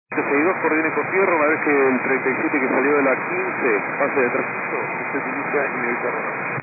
62 coordine con tierra, una vez que el 37 que salió de la 15 pase de tránsito, usted utiliza inevitable.